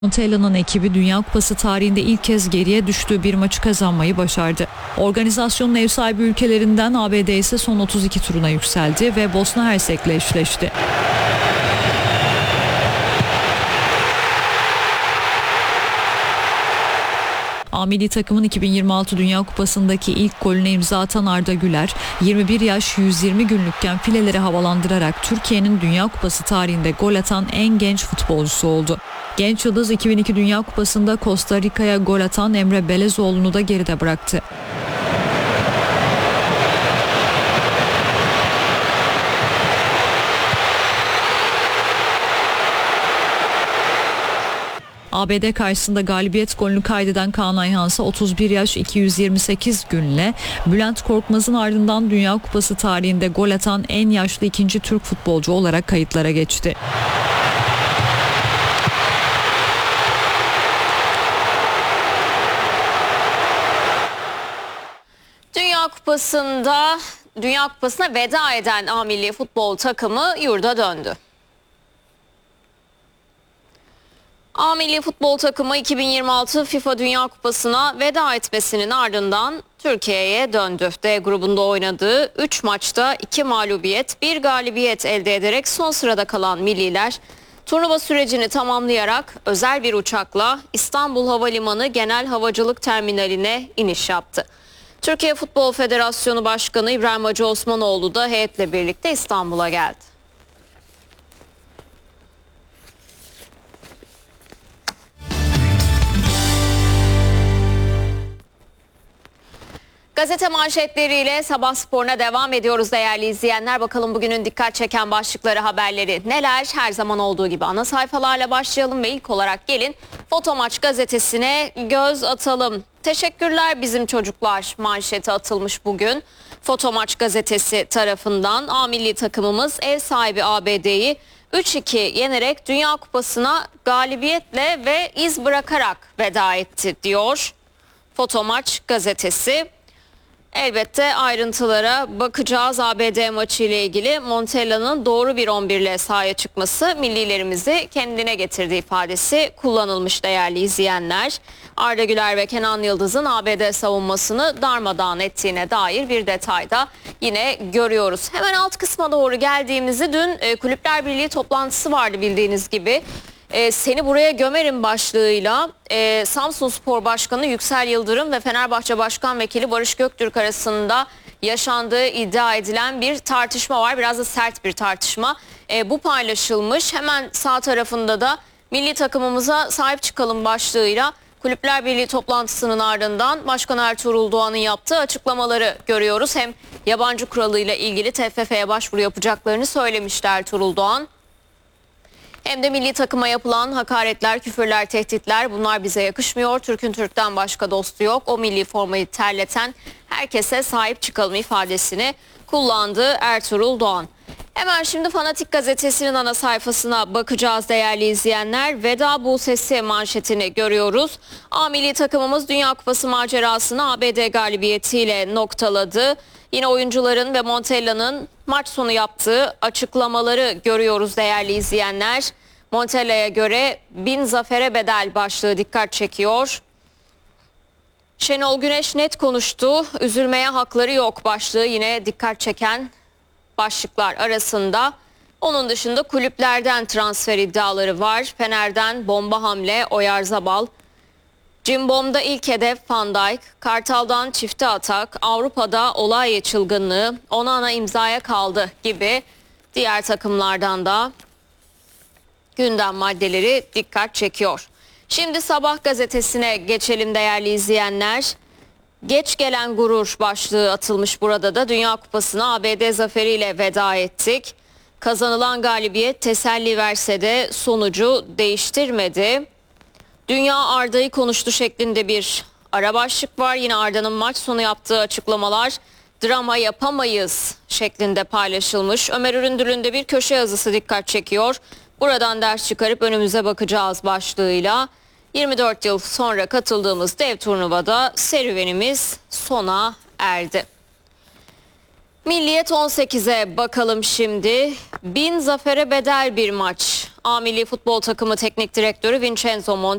Montella'nın ekibi Dünya Kupası tarihinde ilk kez geriye düştüğü bir maçı kazanmayı başardı. Organizasyonun ev sahibi ülkelerinden ABD ise son 32 turuna yükseldi ve Bosna Hersek'le eşleşti. A milli takımın 2026 Dünya Kupası'ndaki ilk golüne imza atan Arda Güler, 21 yaş 120 günlükken fileleri havalandırarak Türkiye'nin Dünya Kupası tarihinde gol atan en genç futbolcusu oldu. Genç yıldız 2002 Dünya Kupası'nda Costa Rica'ya gol atan Emre Belezoğlu'nu da geride bıraktı. ABD karşısında galibiyet golünü kaydeden Kaan Ayhan'sa 31 yaş 228 günle Bülent Korkmaz'ın ardından Dünya Kupası tarihinde gol atan en yaşlı ikinci Türk futbolcu olarak kayıtlara geçti. Dünya Kupası'na veda eden A milli futbol takımı yurda döndü. A milli futbol takımı 2026 FIFA Dünya Kupası'na veda etmesinin ardından Türkiye'ye döndü. D grubunda oynadığı 3 maçta 2 mağlubiyet, 1 galibiyet elde ederek son sırada kalan milliler turnuva sürecini tamamlayarak özel bir uçakla İstanbul Havalimanı Genel Havacılık Terminaline iniş yaptı. Türkiye Futbol Federasyonu Başkanı İbrahim Hacı Osmanoğlu da heyetle birlikte İstanbul'a geldi. Gazete manşetleriyle sabah sporuna devam ediyoruz değerli izleyenler. Bakalım bugünün dikkat çeken başlıkları, haberleri neler? Her zaman olduğu gibi ana sayfalarla başlayalım ve ilk olarak gelin Fotomaç gazetesine göz atalım. Teşekkürler bizim çocuklar manşeti atılmış bugün. Fotomaç gazetesi tarafından A milli takımımız ev sahibi ABD'yi 3-2 yenerek Dünya Kupası'na galibiyetle ve iz bırakarak veda etti diyor Fotomaç gazetesi. Elbette ayrıntılara bakacağız. ABD maçı ile ilgili Montella'nın doğru bir 11 ile sahaya çıkması millilerimizi kendine getirdiği ifadesi kullanılmış değerli izleyenler. Arda Güler ve Kenan Yıldız'ın ABD savunmasını darmadağın ettiğine dair bir detayda yine görüyoruz. Hemen alt kısma doğru geldiğimizde dün Kulüpler Birliği toplantısı vardı bildiğiniz gibi. Seni buraya gömerim başlığıyla Samsunspor Başkanı Yüksel Yıldırım ve Fenerbahçe Başkan Vekili Barış Göktürk arasında yaşandığı iddia edilen bir tartışma var. Biraz da sert bir tartışma. Bu paylaşılmış. Hemen sağ tarafında da milli takımımıza sahip çıkalım başlığıyla Kulüpler Birliği toplantısının ardından Başkan Ertuğrul Doğan'ın yaptığı açıklamaları görüyoruz. Hem yabancı kuralıyla ilgili TFF'ye başvuru yapacaklarını söylemişti Ertuğrul Doğan. Hem de milli takıma yapılan hakaretler, küfürler, tehditler, bunlar bize yakışmıyor. Türk'ün Türk'ten başka dostu yok. O milli formayı terleten herkese sahip çıkalım ifadesini kullandı Ertuğrul Doğan. Hemen şimdi Fanatik gazetesinin ana sayfasına bakacağız değerli izleyenler. Veda Buğsesi manşetini görüyoruz. A milli takımımız Dünya Kupası macerasını ABD galibiyetiyle noktaladı. Yine oyuncuların ve Montella'nın maç sonu yaptığı açıklamaları görüyoruz değerli izleyenler. Montella'ya göre 1000 zafere bedel başlığı dikkat çekiyor. Şenol Güneş net konuştu. Üzülmeye hakları yok başlığı yine dikkat çeken başlıklar arasında. Onun dışında kulüplerden transfer iddiaları var. Fener'den bomba hamle Oyarzabal. Cimbom'da ilk hedef Van Dijk, Kartal'dan çifte atak, Avrupa'da olay çılgınlığı, Onana imzaya kaldı gibi diğer takımlardan da gündem maddeleri dikkat çekiyor. Şimdi Sabah gazetesine geçelim değerli izleyenler. Geç gelen gurur başlığı atılmış burada da. Dünya Kupası'na ABD zaferiyle veda ettik. Kazanılan galibiyet teselli verse de sonucu değiştirmedi. Dünya Arda'yı konuştu şeklinde bir ara başlık var. Yine Arda'nın maç sonu yaptığı açıklamalar drama yapamayız şeklinde paylaşılmış. Ömer Üründül'ün de bir köşe yazısı dikkat çekiyor. Buradan ders çıkarıp önümüze bakacağız başlığıyla. 24 yıl sonra katıldığımız dev turnuvada serüvenimiz sona erdi. Milliyet 18'e bakalım şimdi. 1000 zafere bedel bir maç A milli futbol takımı teknik direktörü Vincenzo